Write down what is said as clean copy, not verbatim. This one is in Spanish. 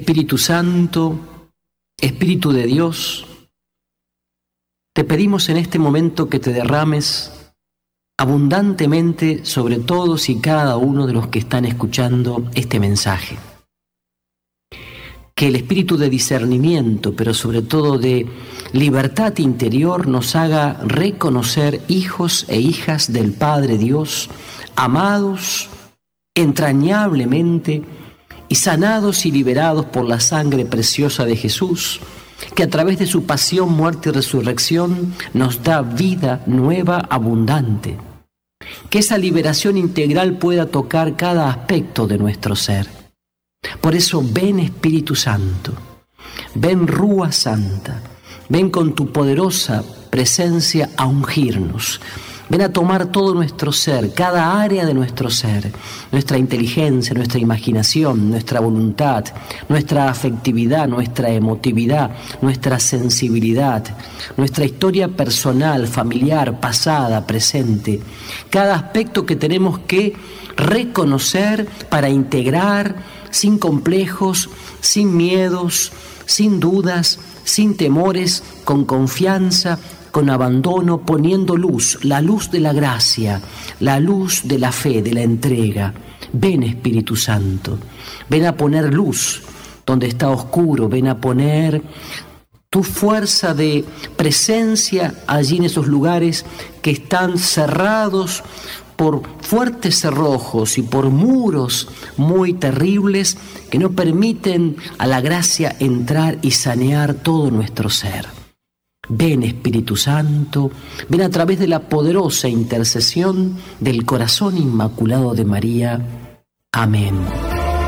Espíritu Santo, Espíritu de Dios, te pedimos en este momento que te derrames abundantemente sobre todos y cada uno de los que están escuchando este mensaje. Que el espíritu de discernimiento, pero sobre todo de libertad interior, nos haga reconocer hijos e hijas del Padre Dios, amados entrañablemente y sanados y liberados por la sangre preciosa de Jesús, que a través de su pasión, muerte y resurrección nos da vida nueva, abundante. Que esa liberación integral pueda tocar cada aspecto de nuestro ser. Por eso ven Espíritu Santo, ven Rúa Santa, ven con tu poderosa presencia a ungirnos. Ven a tomar todo nuestro ser, cada área de nuestro ser, nuestra inteligencia, nuestra imaginación, nuestra voluntad, nuestra afectividad, nuestra emotividad, nuestra sensibilidad, nuestra historia personal, familiar, pasada, presente. Cada aspecto que tenemos que reconocer para integrar sin complejos, sin miedos, sin dudas, sin temores, con confianza, con abandono, poniendo luz, la luz de la gracia, la luz de la fe, de la entrega. Ven Espíritu Santo, ven a poner luz donde está oscuro, ven a poner tu fuerza de presencia allí en esos lugares que están cerrados por fuertes cerrojos y por muros muy terribles que no permiten a la gracia entrar y sanear todo nuestro ser. Ven Espíritu Santo, ven a través de la poderosa intercesión del corazón inmaculado de María. Amén.